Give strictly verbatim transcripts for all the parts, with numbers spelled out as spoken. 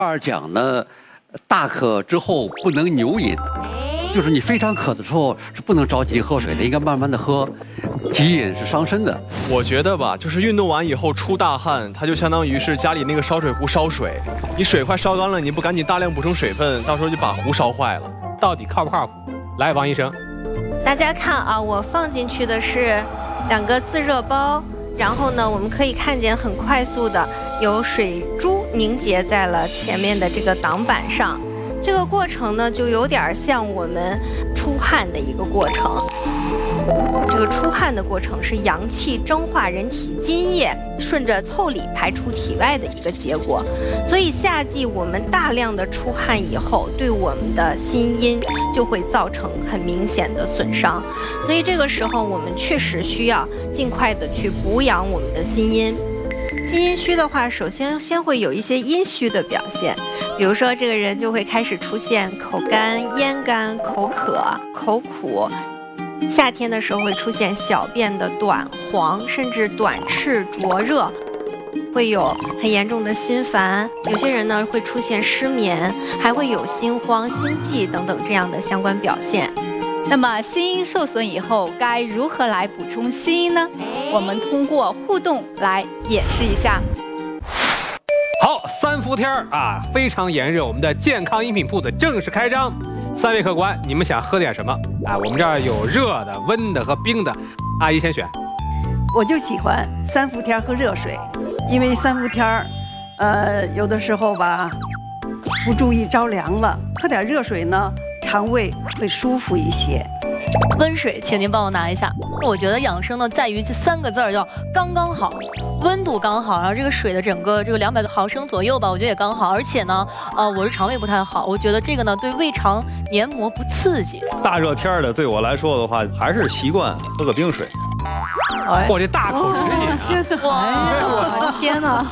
二讲呢，大渴之后不能牛饮，就是你非常渴的时候是不能着急喝水的，应该慢慢的喝，急饮是伤身的。 我觉得吧，就是运动完以后出大汗，它就相当于是家里那个烧水壶烧水，你水快烧干了，你不赶紧大量补充水分，到时候就把壶烧坏了。 到底靠不靠谱？来，王医生， 大家看啊，我放进去的是两个自热包。 然后呢，我们可以看见很快速的有水珠凝结在了前面的这个挡板上，这个过程呢就有点像我们出汗的一个过程。这个出汗的过程是阳气蒸化人体津液，顺着腠理排出体外的一个结果。所以夏季我们大量的出汗以后，对我们的心阴就会造成很明显的损伤。所以这个时候我们确实需要尽快的去补养我们的心阴。心阴虚的话，首先先会有一些阴虚的表现，比如说这个人就会开始出现口干、咽干、口渴、口苦。 夏天的时候会出现小便的短黄，甚至短赤灼热，会有很严重的心烦。有些人呢会出现失眠，还会有心慌、心悸等等这样的相关表现。 那么心阴受损以后，该如何来补充心阴呢？我们通过互动来演示一下。 好，三伏天啊，非常炎热，我们的健康饮品铺子正式开张。三位客官，你们想喝点什么啊？我们这儿有热的、温的和冰的，阿姨先选。 我就喜欢三伏天喝热水，因为三伏天呃，有的时候吧，不注意着凉了，喝点热水呢，肠胃会舒服一些。 温水，请您帮我拿一下。我觉得养生呢，在于这三个字儿叫刚刚好，温度刚好，然后这个水的整个这个两百毫升左右吧，我觉得也刚好。而且呢，呃，我是肠胃不太好，我觉得这个呢对胃肠黏膜不刺激。 大热天的，对我来说的话，还是习惯喝个冰水。 哎，我这大口食品啊！ 哇，我的天哪！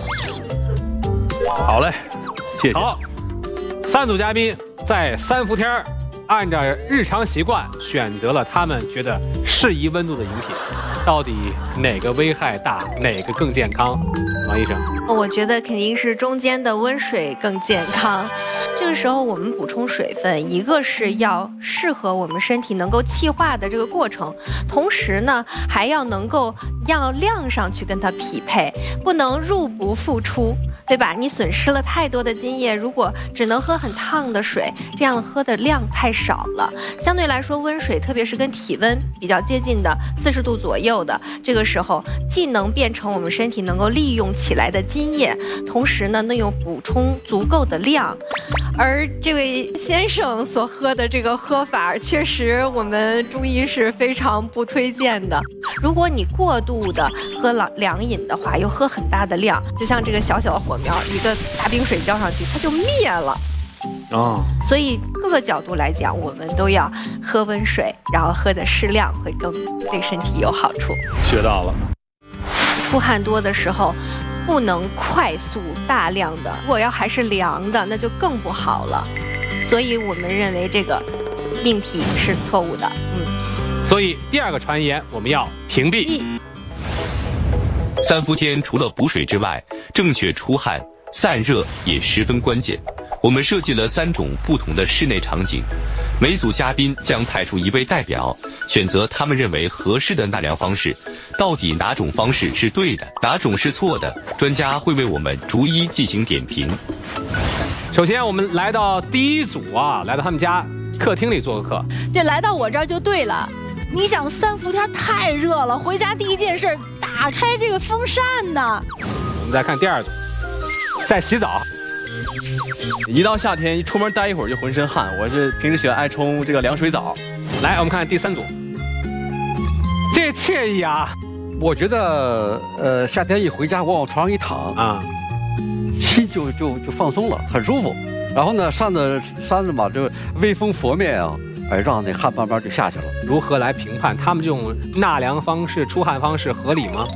好嘞，谢谢。 好，三组嘉宾在三伏天儿。 按照日常习惯选择了他们觉得适宜温度的饮品，到底哪个危害大，哪个更健康？王医生， 我觉得肯定是中间的温水更健康。这个时候我们补充水分，一个是要适合我们身体能够气化的这个过程，同时呢还要能够让量上去跟它匹配，不能入不敷出。 对吧？你损失了太多的津液，如果只能喝很烫的水，这样喝的量太少了。相对来说，温水，特别是跟体温比较接近的四十度左右的，这个时候既能变成我们身体能够利用起来的津液，同时呢，能有补充足够的量。而这位先生所喝的这个喝法，确实我们中医是非常不推荐的。如果你过度的喝凉凉饮的话，又喝很大的量，就像这个小小的火苗，一个大冰水浇上去，它就灭了。哦，所以各个角度来讲，我们都要喝温水，然后喝的适量，会更对身体有好处。 学到了。 出汗多的时候，不能快速大量的，如果要还是凉的，那就更不好了。所以我们认为这个命题是错误的。嗯。 所以第二个传言我们要屏蔽。 三伏天除了补水之外，正确出汗散热也十分关键。我们设计了三种不同的室内场景，每组嘉宾将派出一位代表，选择他们认为合适的纳凉方式。到底哪种方式是对的，哪种是错的？专家会为我们逐一进行点评。 首先，我们来到第一组啊，来到他们家客厅里做个客。 对，来到我这儿就对了。你想三伏天太热了，回家第一件事打开这个风扇呢。 我们再看第二组，在洗澡。 一到夏天，一出门待一会儿就浑身汗。我是平时喜欢爱冲这个凉水澡。 来，我们看第三组，这惬意啊！ 我觉得，呃，夏天一回家，我往床上一躺啊，心就就就放松了，很舒服。然后呢，扇着扇着嘛，这个微风拂面啊。 哎，让那汗慢慢就下去了。 如何来评判他们这种纳凉方式、出汗方式合理吗？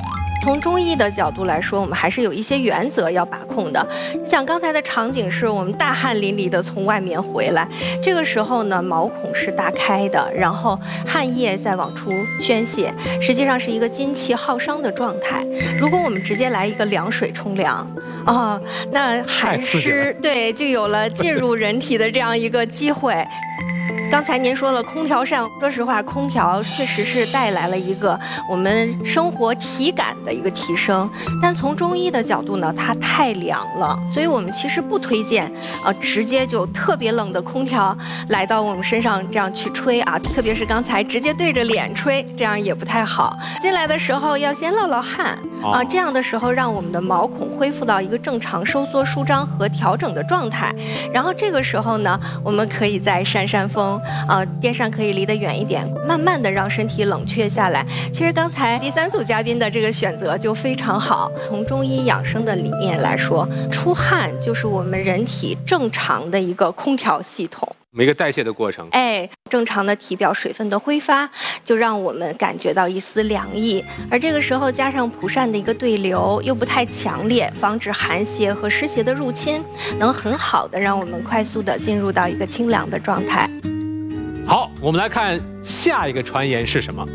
从中医的角度来说，我们还是有一些原则要把控的。像刚才的场景是我们大汗淋漓的从外面回来，这个时候呢，毛孔是大开的，然后汗液在往出宣泄，实际上是一个精气耗伤的状态。如果我们直接来一个凉水冲凉，哦，那寒湿对就有了进入人体的这样一个机会。刚才您说了空调扇，说实话，空调确实是带来了一个我们生活体感的一个提升，但从中医的角度呢，它太凉了，所以我们其实不推荐啊、呃，直接就特别冷的空调来到我们身上这样去吹啊，特别是刚才直接对着脸吹，这样也不太好。进来的时候要先落落汗啊，这样的时候让我们的毛孔恢复到一个正常收缩、舒张和调整的状态，然后这个时候呢，我们可以再扇扇风。呃，电扇可以离得远一点，慢慢的让身体冷却下来。其实刚才第三组嘉宾的这个选择就非常好。从中医养生的理念来说，出汗就是我们人体正常的一个空调系统， 一个代谢的过程。 哎，正常的体表水分的挥发，就让我们感觉到一丝凉意。而这个时候加上蒲扇的一个对流，又不太强烈，防止寒邪和湿邪的入侵，能很好的让我们快速的进入到一个清凉的状态。 好，我们来看下一个传言是什么？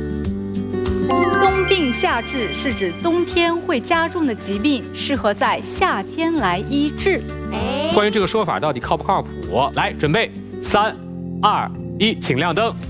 冬病夏治是指冬天会加重的疾病，适合在夏天来医治。 关于这个说法到底靠不靠谱？来，准备，三、二、一，请亮灯。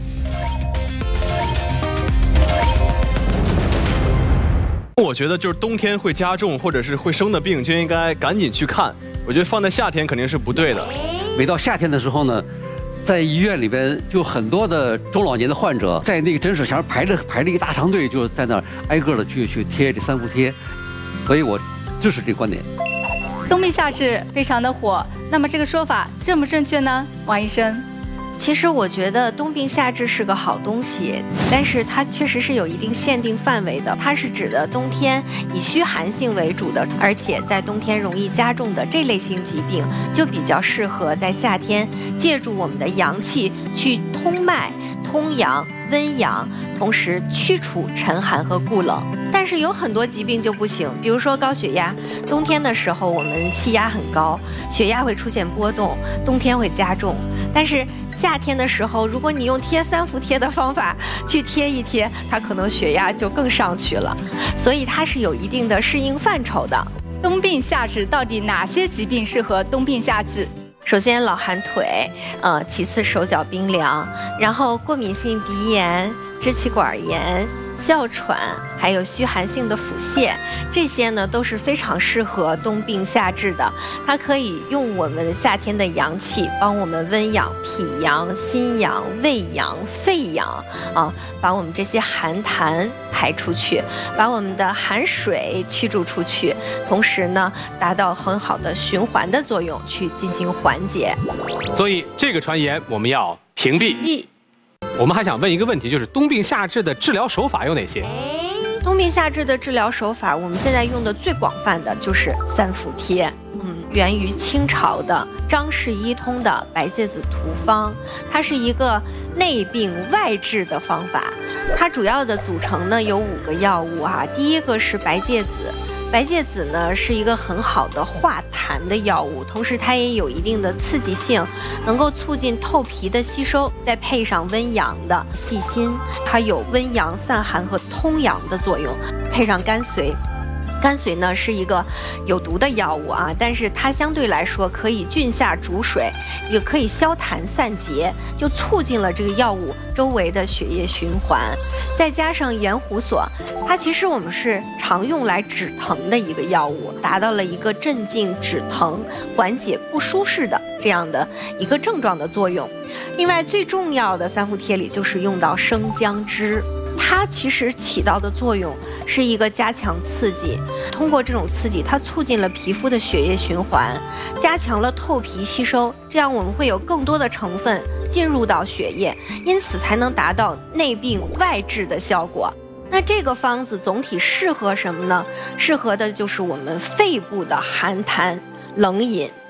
我觉得就是冬天会加重或者是会生的病，就应该赶紧去看。我觉得放在夏天肯定是不对的。 每到夏天的时候呢，在医院里边就很多的中老年的患者在那个诊室前排着排了一个大长队，就在那儿挨个的去去贴这三伏贴，所以我支持这个观点。 冬病夏治非常的火，那么这个说法正不正确呢？王医生， 其实我觉得冬病夏治是个好东西，但是它确实是有一定限定范围的。它是指的冬天以虚寒性为主的，而且在冬天容易加重的这类型疾病，就比较适合在夏天借助我们的阳气去通脉、通阳、温阳，同时驱除沉寒和固冷。但是有很多疾病就不行，比如说高血压，冬天的时候我们气压很高，血压会出现波动，冬天会加重。但是夏天的时候，如果你用贴三伏贴的方法去贴一贴，它可能血压就更上去了，所以它是有一定的适应范畴的。 冬病夏治到底哪些疾病适合冬病夏治？ 首先老寒腿，呃，其次手脚冰凉，然后过敏性鼻炎、支气管炎、哮喘，还有虚寒性的腹泻，这些呢都是非常适合冬病夏治的。它可以用我们夏天的阳气帮我们温养脾阳、心阳、胃阳、肺阳啊，把我们这些寒痰排出去，把我们的寒水驱逐出去，同时呢达到很好的循环的作用，去进行缓解。 所以这个传言我们要屏蔽。我们还想问一个问题，就是冬病夏治的治疗手法有哪些？ 冬病夏治的治疗手法，我们现在用的最广泛的就是三伏贴。嗯，源于清朝的张氏医通的白芥子图方，它是一个内病外治的方法。它主要的组成呢有五个药物啊，第一个是白芥子。白芥子呢是一个很好的化痰的药物，同时它也有一定的刺激性，能够促进透皮的吸收，再配上温阳的细辛，它有温阳散寒和通阳的作用，配上甘遂。甘遂呢是一个有毒的药物啊，但是它相对来说可以菌下逐水，也可以消痰散结，就促进了这个药物周围的血液循环。再加上盐胡索，它其实我们是常用来止疼的一个药物，达到了一个镇静止疼、缓解不舒适的这样的一个症状的作用。另外最重要的三伏贴里就是用到生姜汁，它其实起到的作用是一个加强刺激，通过这种刺激，它促进了皮肤的血液循环，加强了透皮吸收，这样我们会有更多的成分进入到血液，因此才能达到内病外治的效果。那这个方子总体适合什么呢？适合的就是我们肺部的寒痰冷饮。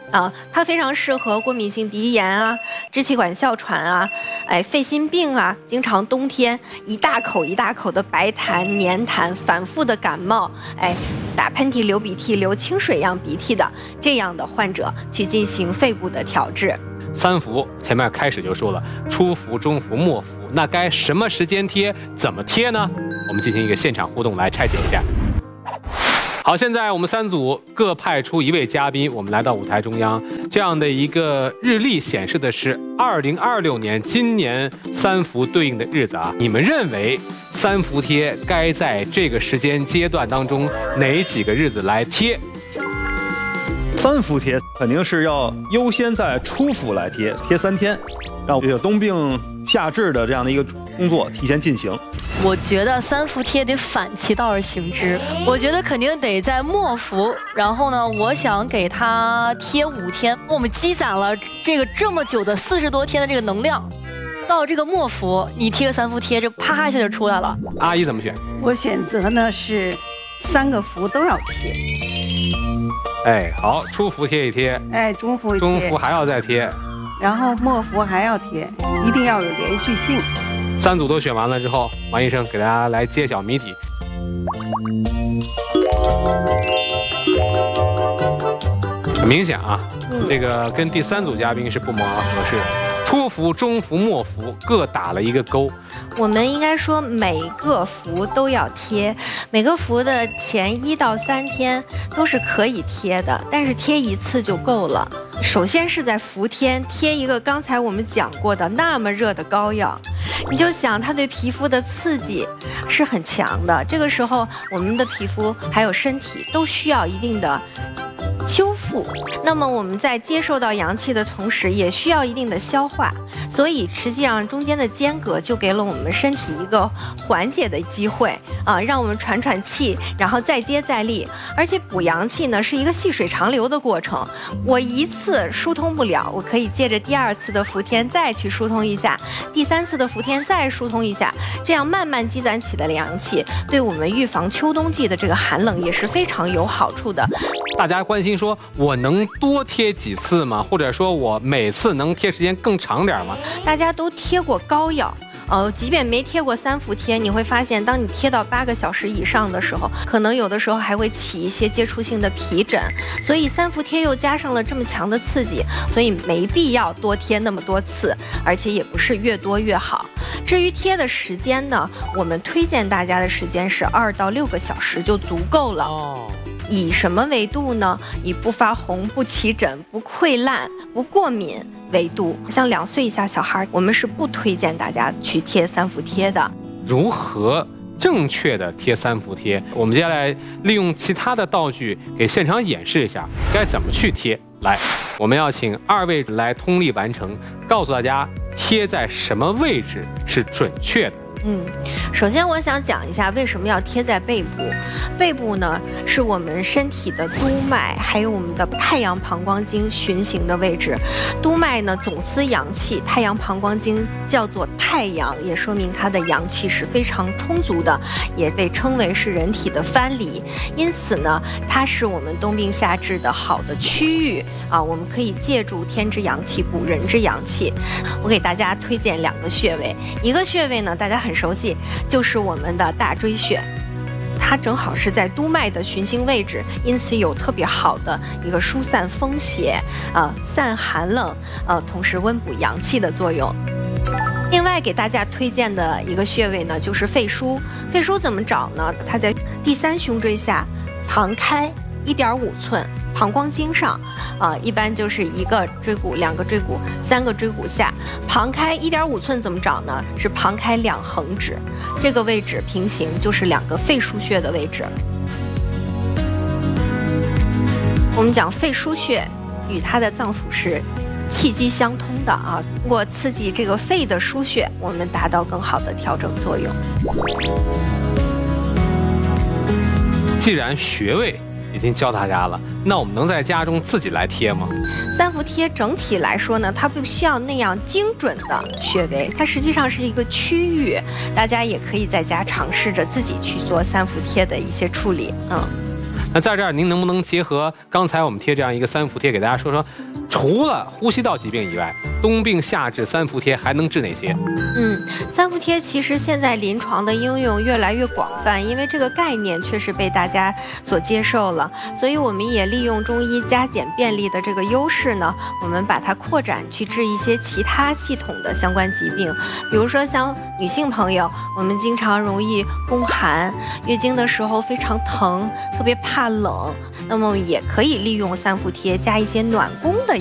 啊，它非常适合过敏性鼻炎啊、支气管哮喘啊、哎肺心病啊，经常冬天一大口一大口的白痰、黏痰，反复的感冒，哎打喷嚏、流鼻涕、流清水样鼻涕的这样的患者去进行肺部的调治。 三伏前面开始就说了，初伏、中伏、末伏，那该什么时间贴，怎么贴呢？我们进行一个现场互动来拆解一下。好，现在我们三组各派出一位嘉宾，我们来到舞台中央。这样的一个日历显示的是二零二六年今年三伏对应的日子啊。你们认为三伏贴该在这个时间阶段当中哪几个日子来贴？ 三伏贴肯定是要优先在初伏来贴，贴三天，让这个冬病夏治的这样的一个工作提前进行。 我觉得三伏贴得反其道而行之，我觉得肯定得在末伏，然后呢，我想给它贴五天。我们积攒了这个这么久的四十多天的这个能量，到这个末伏，你贴个三伏贴，这啪一下就出来了。 阿姨怎么选？ 我选择呢是三个伏都要贴。 哎，好，初伏贴一贴， 哎，中伏一贴， 中伏还要再贴， 然后末伏还要贴，一定要有连续性。 三组都选完了之后，王医生给大家来揭晓谜底。很明显啊，嗯、这个跟第三组嘉宾是不谋而合，是初伏、中伏、末伏各打了一个勾。 我们应该说每个伏都要贴，每个伏的前一到三天都是可以贴的，但是贴一次就够了。首先是在伏天贴一个刚才我们讲过的那么热的膏药，你就想它对皮肤的刺激是很强的，这个时候我们的皮肤还有身体都需要一定的修复，那么我们在接受到阳气的同时，也需要一定的消化，所以实际上中间的间隔就给了我们身体一个缓解的机会啊，让我们喘喘气，然后再接再厉。而且补阳气呢是一个细水长流的过程，我一次疏通不了，我可以借着第二次的伏天再去疏通一下，第三次的伏天再疏通一下，这样慢慢积攒起的阳气，对我们预防秋冬季的这个寒冷也是非常有好处的。 大家关心说，我能多贴几次吗？或者说我每次能贴时间更长点吗？ 大家都贴过膏药，呃，即便没贴过三伏贴，你会发现，当你贴到八个小时以上的时候，可能有的时候还会起一些接触性的皮疹。所以三伏贴又加上了这么强的刺激，所以没必要多贴那么多次，而且也不是越多越好。至于贴的时间呢，我们推荐大家的时间是二到六个小时就足够了。哦。以什么为度呢？以不发红、不起疹、不溃烂、不过敏为度。像两岁以下小孩，我们是不推荐大家去贴三伏贴的。 如何正确的贴三伏贴？我们接下来利用其他的道具给现场演示一下该怎么去贴。来，我们要请二位来通力完成，告诉大家贴在什么位置是准确的。 嗯，首先我想讲一下为什么要贴在背部。背部呢，是我们身体的督脉，还有我们的太阳膀胱经循行的位置。督脉呢，总司阳气，太阳膀胱经叫做太阳，也说明它的阳气是非常充足的，也被称为是人体的藩篱。因此呢，它是我们冬病夏治的好的区域啊，我们可以借助天之阳气补人之阳气。我给大家推荐两个穴位，一个穴位呢，大家很熟悉，就是我们的大椎穴。它正好是在督脉的循行位置，因此有特别好的一个疏散风邪、啊、呃、散寒冷、呃同时温补阳气的作用。另外给大家推荐的一个穴位呢，就是肺腧。肺腧怎么找呢？它在第三胸椎下，旁开一点五寸，膀胱经上，啊、呃，一般就是一个椎骨、两个椎骨、三个椎骨下，旁开一点五寸怎么找呢？是旁开两横指，这个位置平行就是两个肺腧穴的位置。我们讲肺腧穴与它的脏腑是气机相通的啊，通过刺激这个肺的腧穴，我们达到更好的调整作用。 既然穴位已经教大家了，那我们能在家中自己来贴吗？ 三伏贴整体来说呢，它不需要那样精准的穴位，它实际上是一个区域，大家也可以在家尝试着自己去做三伏贴的一些处理。嗯。 那在这儿，您能不能结合刚才我们贴这样一个三伏贴，给大家说说，除了呼吸道疾病以外，冬病夏治三伏贴还能治哪些？ 嗯，三伏贴其实现在临床的应用越来越广泛，因为这个概念确实被大家所接受了，所以我们也利用中医加减便利的这个优势呢，我们把它扩展去治一些其他系统的相关疾病，比如说像女性朋友，我们经常容易宫寒，月经的时候非常疼，特别怕冷，那么也可以利用三伏贴加一些暖宫的